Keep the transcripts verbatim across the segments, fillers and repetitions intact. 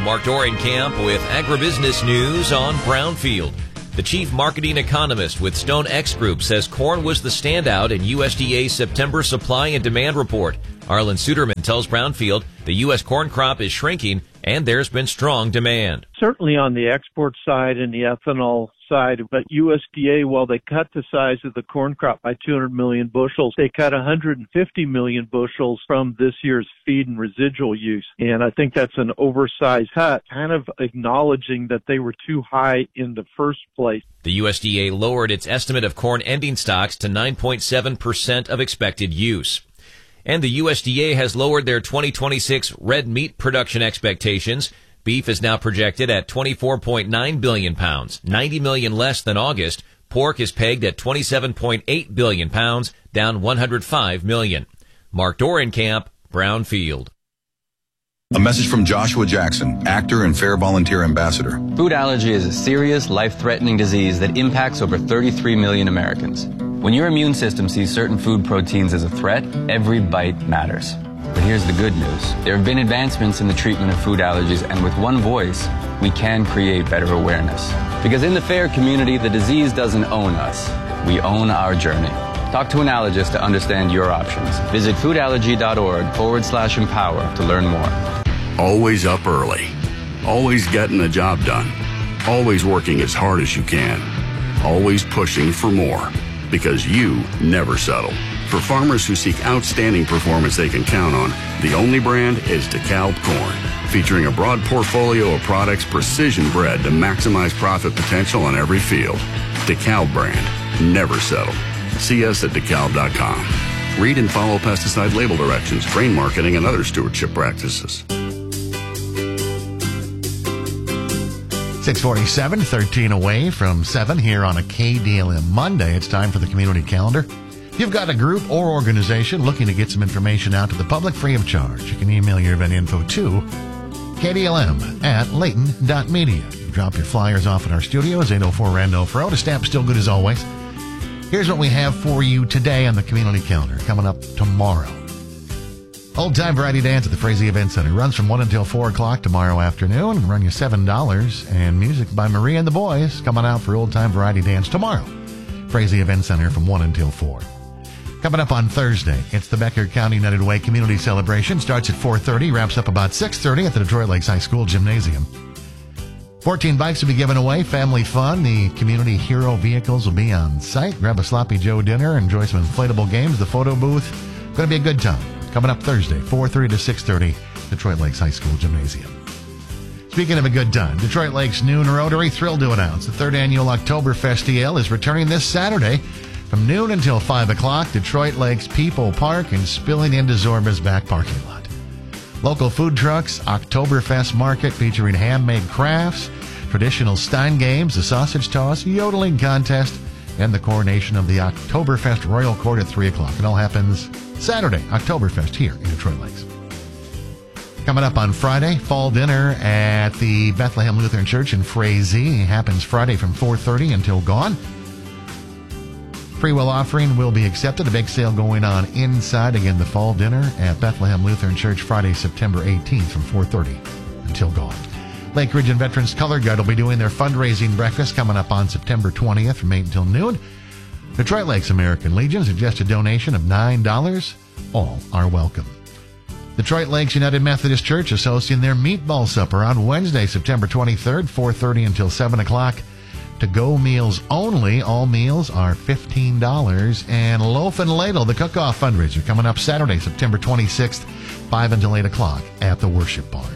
Mark Dorenkamp with agribusiness news on Brownfield. The chief marketing economist with Stone X Group says corn was the standout in U S D A's September supply and demand report. Arlen Suderman tells Brownfield the U S corn crop is shrinking and there's been strong demand. Certainly on the export side and the ethanol side, but U S D A, while they cut the size of the corn crop by two hundred million bushels, they cut one hundred fifty million bushels from this year's feed and residual use. And I think that's an oversized cut, kind of acknowledging that they were too high in the first place. The U S D A lowered its estimate of corn ending stocks to nine point seven percent of expected use. And the U S D A has lowered their twenty twenty-six red meat production expectations. Beef is now projected at twenty-four point nine billion pounds, ninety million less than August. Pork is pegged at twenty-seven point eight billion pounds, down one hundred five million. Mark Dorenkamp, Brownfield. A message from Joshua Jackson, actor and Fair Volunteer Ambassador. Food allergy is a serious, life-threatening disease that impacts over thirty-three million Americans. When your immune system sees certain food proteins as a threat, every bite matters. But here's the good news. There have been advancements in the treatment of food allergies, and with one voice, we can create better awareness. Because in the FAIR community, the disease doesn't own us. We own our journey. Talk to an allergist to understand your options. Visit foodallergy.org forward slash empower to learn more. Always up early. Always getting the job done. Always working as hard as you can. Always pushing for more. Because you never settle. For farmers who seek outstanding performance they can count on, the only brand is DeKalb Corn. Featuring a broad portfolio of products precision bred to maximize profit potential on every field. DeKalb brand. Never settle. See us at dekalb dot com. Read and follow pesticide label directions, grain marketing, and other stewardship practices. six forty-seven, thirteen away from seven here on a K D L M Monday. It's time for the community calendar. If you've got a group or organization looking to get some information out to the public free of charge, you can email your event info to K D L M at layton dot media. Drop your flyers off at our studios, eight oh four Randolph Road. A stamp still good as always. Here's what we have for you today on the community calendar. Coming up tomorrow. Old Time Variety Dance at the Frazee Event Center. Runs from one until four o'clock tomorrow afternoon. And run you seven dollars. And music by Maria and the Boys coming out for Old Time Variety Dance tomorrow. Frazee Event Center from one until four. Coming up on Thursday, it's the Becker County United Way Community Celebration. Starts at four thirty, wraps up about six thirty at the Detroit Lakes High School Gymnasium. fourteen bikes will be given away, family fun. The community hero vehicles will be on site. Grab a Sloppy Joe dinner, enjoy some inflatable games, the photo booth. Going to be a good time. Coming up Thursday, four thirty to six thirty, Detroit Lakes High School Gymnasium. Speaking of a good time, Detroit Lakes Noon Rotary thrilled to announce the third annual Oktoberfest is returning this Saturday from noon until five o'clock, Detroit Lakes People Park and spilling into Zorba's back parking lot. Local food trucks, Oktoberfest market featuring handmade crafts, traditional Stein games, the sausage toss, yodeling contest, and the coronation of the Oktoberfest Royal Court at three o'clock. It all happens Saturday, Oktoberfest here in Detroit Lakes. Coming up on Friday, fall dinner at the Bethlehem Lutheran Church in Frazee. It happens Friday from four thirty until gone. Free will offering will be accepted. A big sale going on inside. Again, the fall dinner at Bethlehem Lutheran Church Friday, September eighteenth from four thirty until gone. Lake Region Veterans Color Guard will be doing their fundraising breakfast coming up on September twentieth from eight until noon. Detroit Lakes American Legion suggests a donation of nine dollars. All are welcome. Detroit Lakes United Methodist Church is hosting their meatball supper on Wednesday, September twenty-third, four thirty until seven o'clock. To-go meals only. All meals are fifteen dollars. And Loaf and Ladle, the cook-off fundraiser, coming up Saturday, September twenty-sixth, five until eight o'clock at the Worship Barn.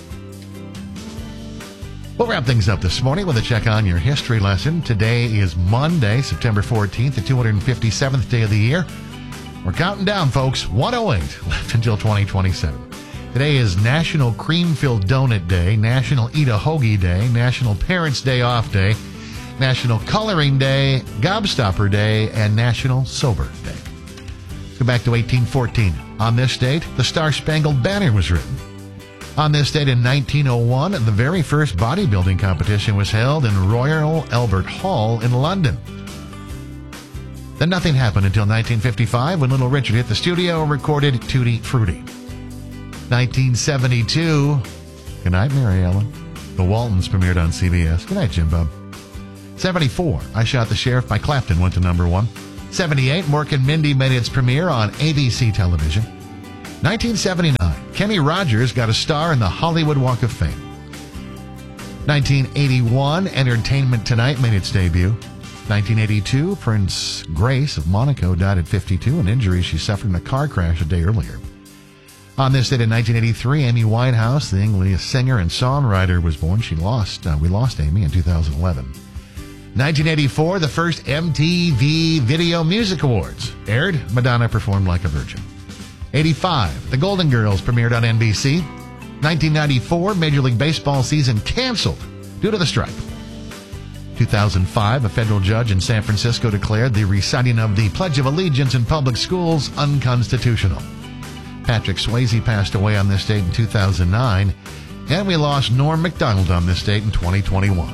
We'll wrap things up this morning with a check on your history lesson. Today is Monday, September fourteenth, the two hundred fifty-seventh day of the year. We're counting down, folks. one oh eight left until twenty twenty-seven. Today is National Cream-Filled Donut Day, National Eat a Hoagie Day, National Parents' Day Off Day, National Coloring Day, Gobstopper Day, and National Sober Day. Let's go back to eighteen fourteen. On this date, the Star-Spangled Banner was written. On this date in nineteen oh one, the very first bodybuilding competition was held in Royal Albert Hall in London. Then nothing happened until nineteen fifty-five when Little Richard hit the studio and recorded Tutti Frutti. nineteen seventy-two, Good night, Mary Ellen. The Waltons premiered on C B S. Good night, Jim Bob. seventy-four, I Shot the Sheriff by Clapton went to number one. seventy-eight, Mork and Mindy made its premiere on A B C television. nineteen seventy-nine, Kenny Rogers got a star in the Hollywood Walk of Fame. nineteen eighty-one, Entertainment Tonight made its debut. nineteen eighty-two, Prince Grace of Monaco died at fifty-two, an injury she suffered in a car crash a day earlier. On this date in nineteen eighty-three, Amy Winehouse, the English singer and songwriter, was born. She lost, uh, we lost Amy in two thousand eleven. nineteen eighty-four, the first M T V Video Music Awards aired. Madonna performed Like a Virgin. eighty-five, The Golden Girls premiered on N B C. nineteen ninety-four, Major League Baseball season canceled due to the strike. two thousand five, a federal judge in San Francisco declared the reciting of the Pledge of Allegiance in public schools unconstitutional. Patrick Swayze passed away on this date in two thousand nine, and we lost Norm Macdonald on this date in twenty twenty-one.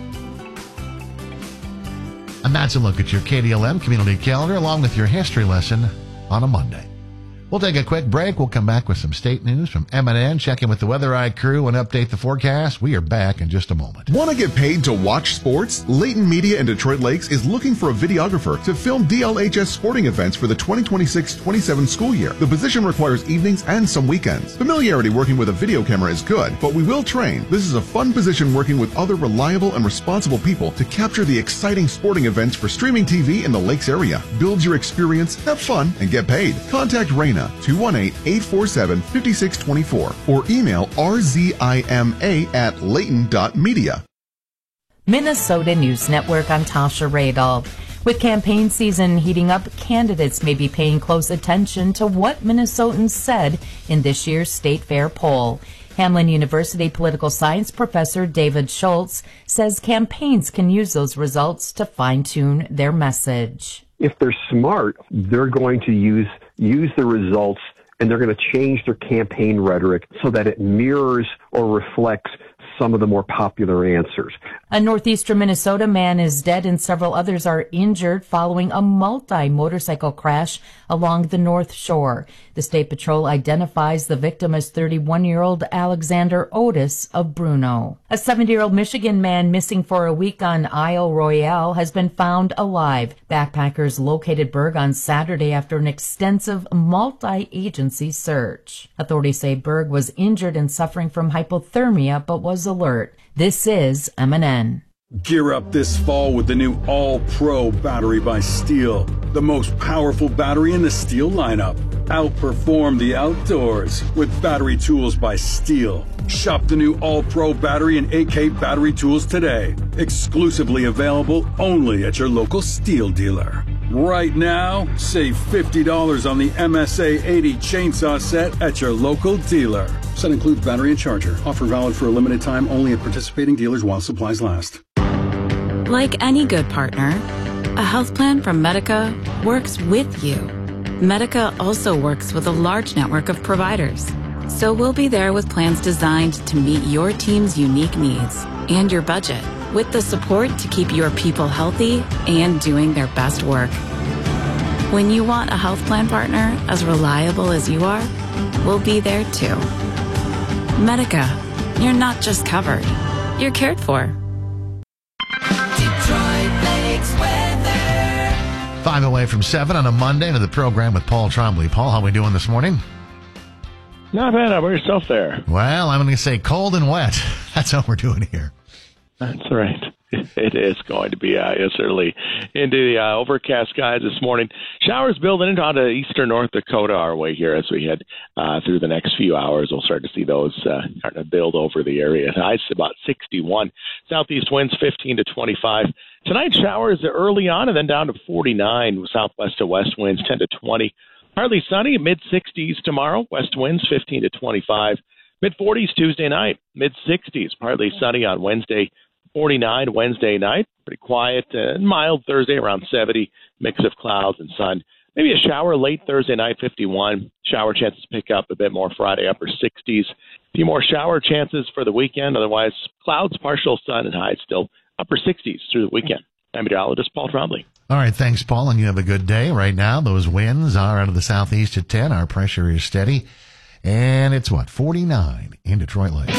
And that's a look at your K D L M community calendar along with your history lesson on a Monday. We'll take a quick break. We'll come back with some state news from M and N, check in with the Weather Eye crew, and update the forecast. We are back in just a moment. Want to get paid to watch sports? Layton Media in Detroit Lakes is looking for a videographer to film D L H S sporting events for the twenty twenty-six twenty-seven school year. The position requires evenings and some weekends. Familiarity working with a video camera is good, but we will train. This is a fun position working with other reliable and responsible people to capture the exciting sporting events for streaming T V in the Lakes area. Build your experience, have fun, and get paid. Contact Raina, two one eight, eight four seven, five six two four, or email r z i m a at layton dot media. Minnesota News Network, I'm Tasha Radel. With campaign season heating up, candidates may be paying close attention to what Minnesotans said in this year's State Fair poll. Hamline University political science professor David Schultz says campaigns can use those results to fine-tune their message. If they're smart, they're going to use use the results, and they're going to change their campaign rhetoric so that it mirrors or reflects some of the more popular answers. A northeastern Minnesota man is dead and several others are injured following a multi-motorcycle crash along the North Shore. The State Patrol identifies the victim as thirty-one-year-old Alexander Otis of Bruno. A seventy-year-old Michigan man missing for a week on Isle Royale has been found alive. Backpackers located Berg on Saturday after an extensive multi-agency search. Authorities say Berg was injured and suffering from hypothermia but was alert. This is M and N. Gear up this fall with the new All-Pro battery by Steel. The most powerful battery in the Steel lineup. Outperform the outdoors with battery tools by Steel. Shop the new All-Pro battery and A K battery tools today. Exclusively available only at your local Steel dealer. Right now, save fifty dollars on the M S A eighty chainsaw set at your local dealer. Set includes battery and charger. Offer valid for a limited time only at participating dealers while supplies last. Like any good partner, a health plan from Medica works with you. Medica also works with a large network of providers. So we'll be there with plans designed to meet your team's unique needs and your budget, with the support to keep your people healthy and doing their best work. When you want a health plan partner as reliable as you are, we'll be there too. Medica, you're not just covered, you're cared for. Five away from seven on a Monday into the program with Paul Trombley. Paul, how are we doing this morning? Not bad. How about yourself there? Well, I'm going to say cold and wet. That's how we're doing here. That's right. It is going to be, uh, it's early into the uh, overcast skies this morning. Showers building into onto eastern North Dakota our way here as we head uh, through the next few hours. We'll start to see those uh, starting to build over the area. Highs about sixty-one. Southeast winds fifteen to twenty-five. Tonight, showers early on and then down to forty-nine. Southwest to west winds ten to twenty. Partly sunny, mid-sixties tomorrow. West winds fifteen to twenty-five. Mid-forties Tuesday night. Mid-sixties. Partly sunny on Wednesday. forty-nine Wednesday night, pretty quiet and mild Thursday around seventy, mix of clouds and sun. Maybe a shower late Thursday night, fifty-one. Shower chances pick up a bit more Friday, upper sixties. A few more shower chances for the weekend. Otherwise, clouds, partial sun, and highs still upper sixties through the weekend. I'm meteorologist Paul Trombley. All right, thanks, Paul, and you have a good day. Right now, those winds are out of the southeast at ten. Our pressure is steady. And it's what, forty-nine in Detroit Lake.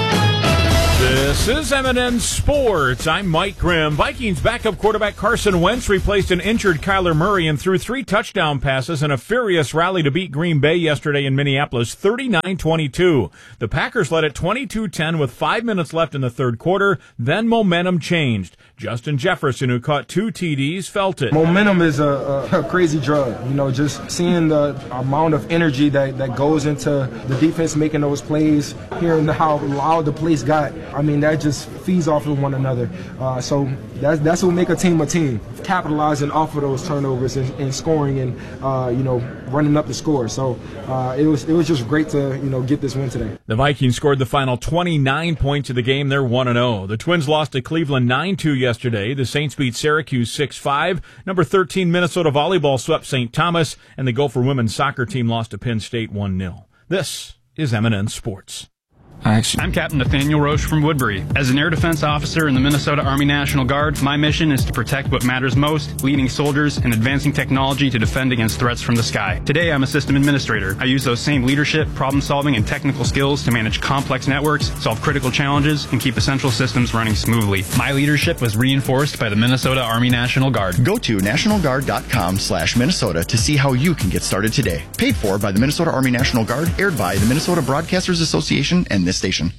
This is M and N Sports. I'm Mike Grimm. Vikings backup quarterback Carson Wentz replaced an injured Kyler Murray and threw three touchdown passes in a furious rally to beat Green Bay yesterday in Minneapolis, thirty-nine twenty-two. The Packers led at twenty-two ten with five minutes left in the third quarter. Then momentum changed. Justin Jefferson, who caught two T Ds, felt it. Momentum is a, a, a crazy drug. You know, just seeing the amount of energy that, that goes into the defense making those plays, hearing how loud the place got. I mean, that just feeds off of one another. Uh, so that's that's what make a team a team, capitalizing off of those turnovers and, and scoring and uh, you know running up the score. So uh, it was it was just great to you know get this win today. The Vikings scored the final twenty-nine points of the game. They're one and oh. The Twins lost to Cleveland nine two yesterday. The Saints beat Syracuse six five. Number thirteen Minnesota Volleyball swept Saint Thomas, and the Gopher women's soccer team lost to Penn State one nil. This is M and N Sports. I'm Captain Nathaniel Roche from Woodbury. As an air defense officer in the Minnesota Army National Guard, my mission is to protect what matters most, leading soldiers and advancing technology to defend against threats from the sky. Today, I'm a system administrator. I use those same leadership, problem-solving, and technical skills to manage complex networks, solve critical challenges, and keep essential systems running smoothly. My leadership was reinforced by the Minnesota Army National Guard. Go to national guard dot com slash Minnesota to see how you can get started today. Paid for by the Minnesota Army National Guard, aired by the Minnesota Broadcasters Association and this station.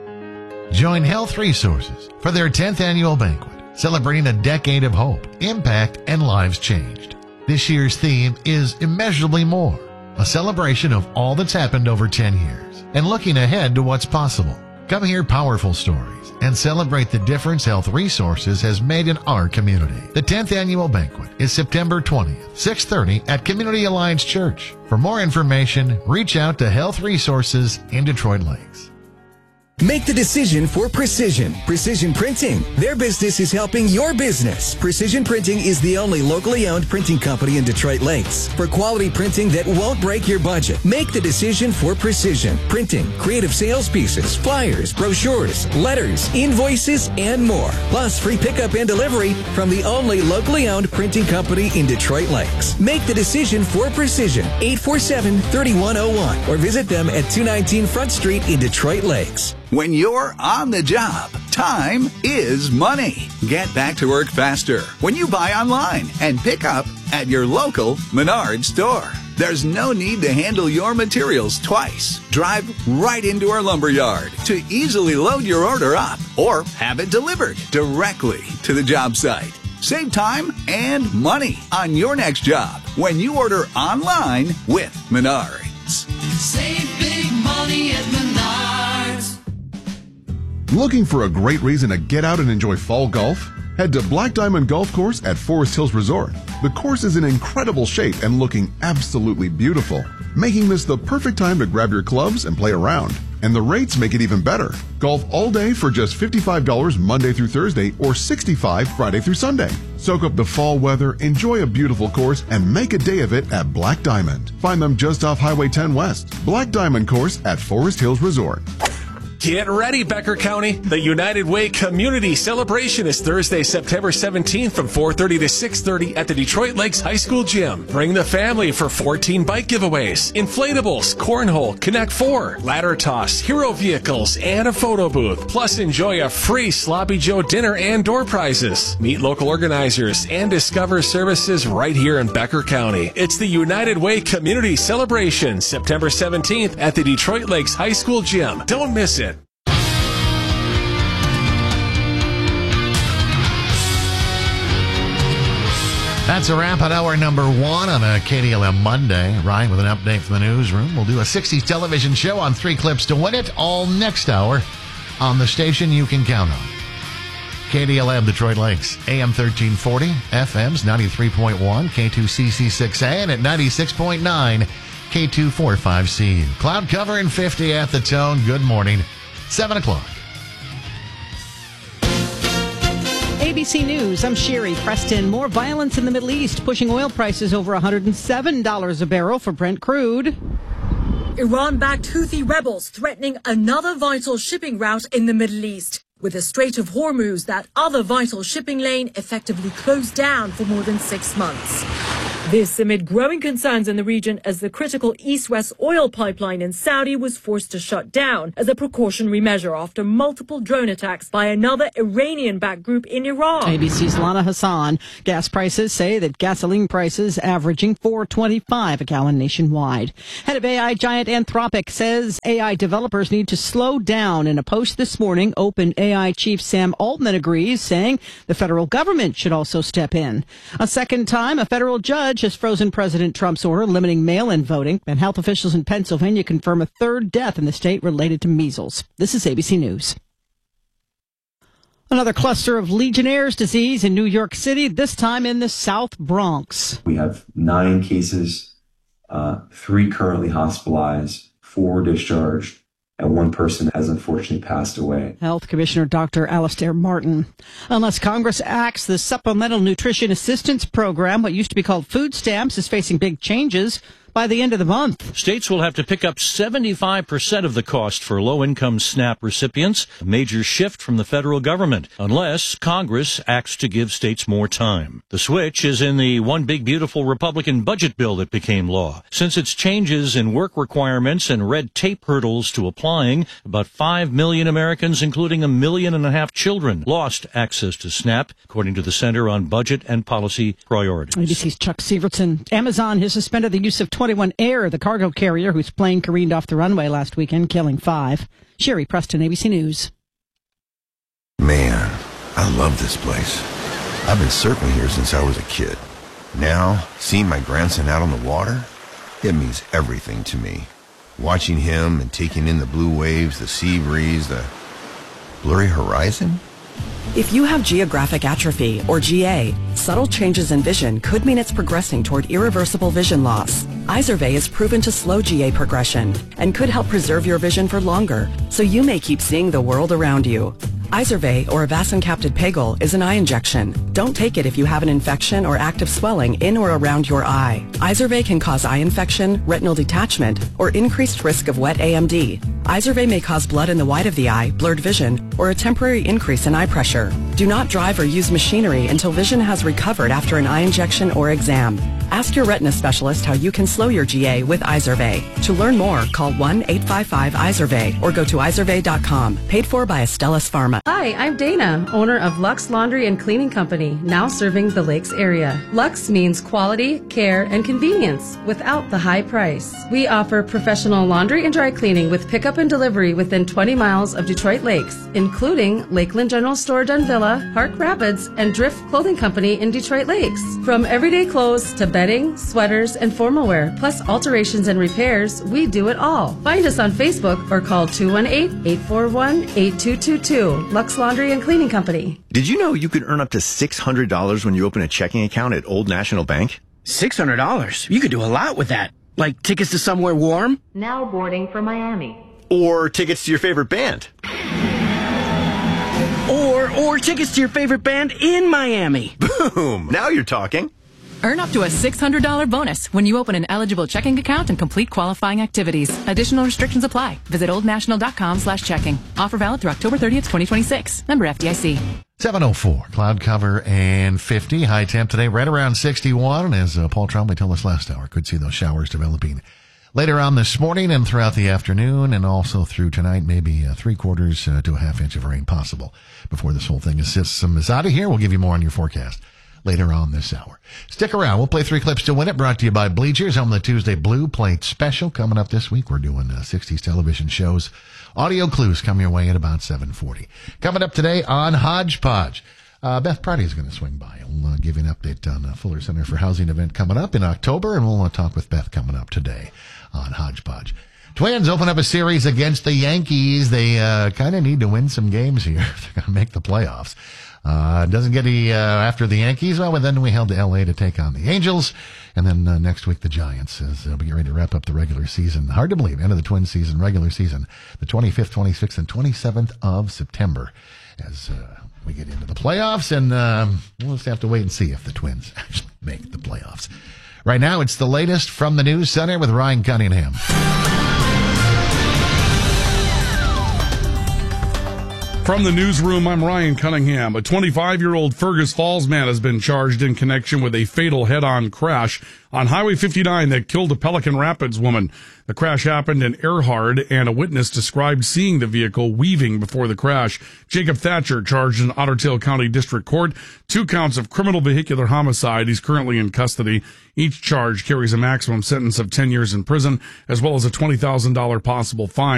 Join Health Resources for their tenth annual banquet, celebrating a decade of hope, impact, and lives changed. This year's theme is Immeasurably More, a celebration of all that's happened over ten years and looking ahead to what's possible. Come hear powerful stories and celebrate the difference Health Resources has made in our community. The tenth annual banquet is September twentieth, six thirty at Community Alliance Church. For more information, reach out to Health Resources in Detroit Lakes. Make the decision for Precision. Precision Printing. Their business is helping your business. Precision Printing is the only locally owned printing company in Detroit Lakes. For quality printing that won't break your budget, make the decision for Precision Printing. Creative sales pieces, flyers, brochures, letters, invoices, and more. Plus free pickup and delivery from the only locally owned printing company in Detroit Lakes. Make the decision for Precision. eight four seven, three one zero one or visit them at two nineteen Front Street in Detroit Lakes. When you're on the job, time is money. Get back to work faster when you buy online and pick up at your local Menards store. There's no need to handle your materials twice. Drive right into our lumber yard to easily load your order up or have it delivered directly to the job site. Save time and money on your next job when you order online with Menards. Save big money at Menards. Looking for a great reason to get out and enjoy fall golf? Head to Black Diamond Golf Course at Forest Hills Resort. The course is in incredible shape and looking absolutely beautiful, making this the perfect time to grab your clubs and play around. And the rates make it even better. Golf all day for just fifty-five dollars Monday through Thursday or sixty-five dollars Friday through Sunday. Soak up the fall weather, enjoy a beautiful course, and make a day of it at Black Diamond. Find them just off Highway ten West. Black Diamond Course at Forest Hills Resort. Get ready, Becker County. The United Way Community Celebration is Thursday, September seventeenth from four thirty to six thirty at the Detroit Lakes High School Gym. Bring the family for fourteen bike giveaways, inflatables, cornhole, Connect Four, ladder toss, hero vehicles, and a photo booth. Plus, enjoy a free Sloppy Joe dinner and door prizes. Meet local organizers and discover services right here in Becker County. It's the United Way Community Celebration, September seventeenth at the Detroit Lakes High School Gym. Don't miss it. That's a wrap on hour number one on a K D L M Monday. Ryan with an update from the newsroom. We'll do a sixties television show on Three Clips to Win It all next hour on the station you can count on. K D L M Detroit Lakes, A M thirteen forty, F Ms ninety-three point one, K two C C six A, and at ninety-six point nine, K two forty-five C U. Cloud cover and fifty at the tone. Good morning. seven o'clock. A B C News, I'm Sherry Preston. More violence in the Middle East, pushing oil prices over one hundred seven dollars a barrel for Brent crude. Iran-backed Houthi rebels threatening another vital shipping route in the Middle East, with the Strait of Hormuz, that other vital shipping lane, effectively closed down for more than six months. This amid growing concerns in the region as the critical east-west oil pipeline in Saudi was forced to shut down as a precautionary measure after multiple drone attacks by another Iranian-backed group in Iran. A B C's Lana Hassan. Gas prices say that gasoline prices averaging four twenty-five a gallon nationwide. Head of A I giant Anthropic says A I developers need to slow down. In a post this morning, OpenAI chief Sam Altman agrees, saying the federal government should also step in. A second time, a federal judge has frozen President Trump's order limiting mail-in voting, and health officials in Pennsylvania confirm a third death in the state related to measles. This is A B C News. Another cluster of Legionnaire's disease in New York City, this time in the South Bronx. We have nine cases, uh, three currently hospitalized, four discharged, and one person has unfortunately passed away. Health Commissioner Doctor Alastair Martin. Unless Congress acts, the Supplemental Nutrition Assistance Program, what used to be called food stamps, is facing big changes by the end of the month. States will have to pick up seventy-five percent of the cost for low-income SNAP recipients, a major shift from the federal government, unless Congress acts to give states more time. The switch is in the one big beautiful Republican budget bill that became law. Since its changes in work requirements and red tape hurdles to applying, about five million Americans, including a million and a half children, lost access to SNAP, according to the Center on Budget and Policy Priorities. A B C's Chuck Sievertson. Amazon has suspended the use of twenty-one Air, the cargo carrier whose plane careened off the runway last weekend, killing five. Sherry Preston, A B C News. Man, I love this place. I've been surfing here since I was a kid. Now, seeing my grandson out on the water, it means everything to me. Watching him and taking in the blue waves, the sea breeze, the blurry horizon. If you have geographic atrophy, or G A, subtle changes in vision could mean it's progressing toward irreversible vision loss. Izervay is proven to slow G A progression and could help preserve your vision for longer, so you may keep seeing the world around you. Izervay, or avacincaptad pegol, is an eye injection. Don't take it if you have an infection or active swelling in or around your eye. Izervay can cause eye infection, retinal detachment, or increased risk of wet A M D. Izervay may cause blood in the white of the eye, blurred vision, or a temporary increase in eye pressure. Do not drive or use machinery until vision has recovered after an eye injection or exam. Ask your retina specialist how you can slow your G A with Izervay. To learn more, call one eight five five Izervay or go to izervay dot com. Paid for by Astellas Pharma. Hi, I'm Dana, owner of Lux Laundry and Cleaning Company, now serving the Lakes area. Lux means quality, care, and convenience without the high price. We offer professional laundry and dry cleaning with pickup and delivery within twenty miles of Detroit Lakes, including Lakeland General Store Dunvilla, Park Rapids, and Drift Clothing Company in Detroit Lakes. From everyday clothes to bedding, sweaters, and formal wear, plus alterations and repairs, we do it all. Find us on Facebook or call two one eight, eight four one, eight two two two. Lux Laundry and Cleaning Company. Did you know you could earn up to six hundred dollars when you open a checking account at Old National Bank? six hundred dollars? You could do a lot with that. Like tickets to somewhere warm? Now boarding for Miami. Or tickets to your favorite band? Or, or tickets to your favorite band in Miami. Boom! Now you're talking. Earn up to a six hundred dollars bonus when you open an eligible checking account and complete qualifying activities. Additional restrictions apply. Visit oldnational.com slash checking. Offer valid through October thirtieth, twenty twenty-six. Member F D I C. seven oh four, cloud cover and fifty. High temp today, right around sixty-one. And as uh, Paul Trombley told us last hour, could see those showers developing later on this morning and throughout the afternoon, and also through tonight, maybe uh, three quarters uh, to a half inch of rain possible before this whole thing is, is out of here. We'll give you more on your forecast later on this hour. Stick around. We'll play three clips to win it, brought to you by Bleachers on the Tuesday Blue Plate Special. Coming up this week, we're doing uh, sixties television shows. Audio clues come your way at about seven forty. Coming up today on Hodgepodge, uh, Beth Pratty is going to swing by. We'll uh, give you an update on the Fuller Center for Housing event coming up in October, and we'll uh, talk with Beth coming up today on Hodgepodge. Twins open up a series against the Yankees. They uh, kind of need to win some games here if they're going to make the playoffs. Uh, doesn't get any, uh, after the Yankees. Well, then we held to L A to take on the Angels. And then uh, next week, the Giants, as they'll be getting ready to wrap up the regular season. Hard to believe, end of the Twins season, regular season, the twenty-fifth, twenty-sixth, and twenty-seventh of September as uh, we get into the playoffs. And um, we'll just have to wait and see if the Twins actually make the playoffs. Right now, it's the latest from the News Center with Ryan Cunningham. From the newsroom, I'm Ryan Cunningham. A twenty-five-year-old Fergus Falls man has been charged in connection with a fatal head-on crash on Highway fifty-nine that killed a Pelican Rapids woman. The crash happened in Erhard, and a witness described seeing the vehicle weaving before the crash. Jacob Thatcher charged in Otter Tail County District Court, two counts of criminal vehicular homicide. He's currently in custody. Each charge carries a maximum sentence of ten years in prison, as well as a twenty thousand dollars possible fine.